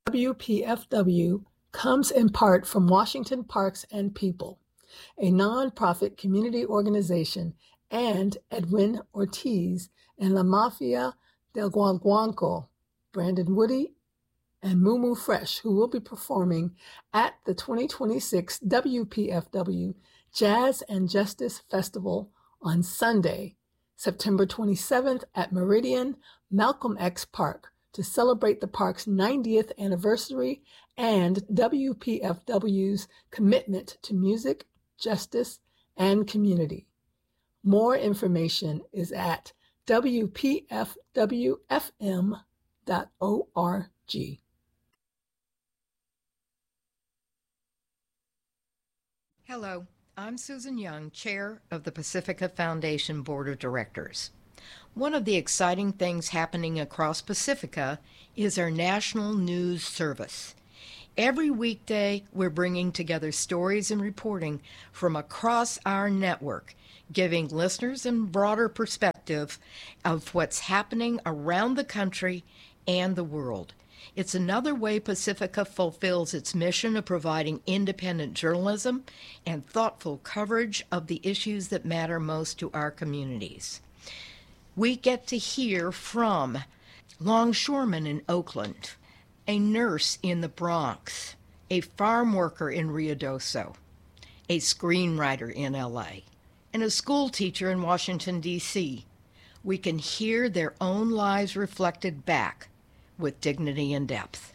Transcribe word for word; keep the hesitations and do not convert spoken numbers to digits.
W P F W comes in part from Washington Parks and People, a nonprofit community organization, and Edwin Ortiz and La Mafia del Guaguanco, Brandon Woody, and Mumu Fresh, who will be performing at the twenty twenty-six W P F W Jazz and Justice Festival on Sunday, September twenty-seventh at Meridian Malcolm X Park to celebrate the park's ninetieth anniversary and W P F W's commitment to music, justice, and community. More information is at W P F W F M dot org. Hello, I'm Susan Young, Chair of the Pacifica Foundation Board of Directors. One of the exciting things happening across Pacifica is our national news service. Every weekday, we're bringing together stories and reporting from across our network, giving listeners a broader perspective of what's happening around the country and the world. It's another way Pacifica fulfills its mission of providing independent journalism and thoughtful coverage of the issues that matter most to our communities. We get to hear from longshoremen in Oakland, a nurse in the Bronx, a farm worker in Ruidoso, a screenwriter in L A, and a school teacher in Washington, D C We can hear their own lives reflected back with dignity and depth.